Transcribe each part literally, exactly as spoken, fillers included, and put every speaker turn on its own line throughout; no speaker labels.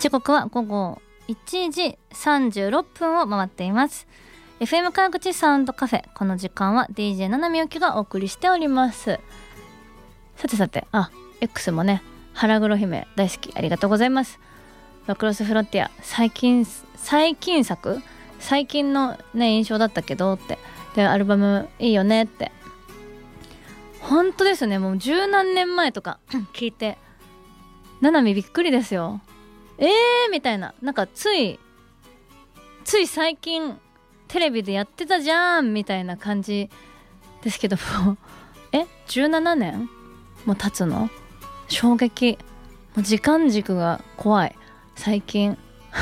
時刻は午後いちじさんじゅうろっぷんを回っています。 エフエム 川口サウンドカフェ、この時間は ディージェー ななみゆきがお送りしております。さてさて、あ X もね、腹黒姫大好き、ありがとうございます。マクロスフロンティア、最近最近作最近のね印象だったけどって、でアルバムいいよねって、本当ですね。もう十何年前とか聞いて、ななみびっくりですよ。えーみたいな、なんかついつい最近テレビでやってたじゃんみたいな感じですけどもえじゅうななねんも経つの、衝撃。もう時間軸が怖い最近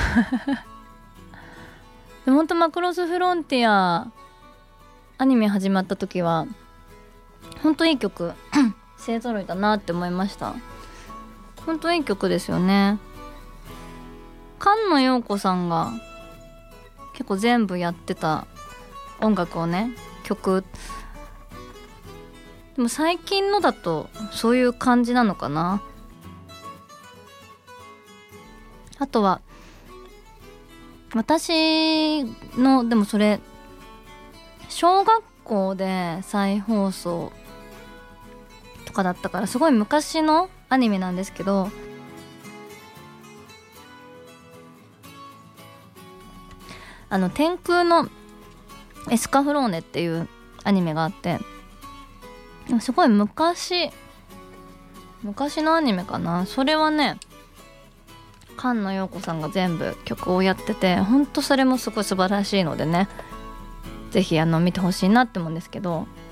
でもほんとマクロスフロンティアアニメ始まった時はほんといい曲勢ぞろいだなって思いました。ほんといい曲ですよね。菅野陽子さんが結構全部やってた音楽をね、曲でも最近のだとそういう感じなのかな。あとは私のでもそれ小学校で再放送とかだったからすごい昔のアニメなんですけど、あの天空のエスカフローネっていうアニメがあって、すごい昔昔のアニメかな。それはね、菅野陽子さんが全部曲をやってて、ほんとそれもすごい素晴らしいのでね、ぜひあの見てほしいなって思うんですけど、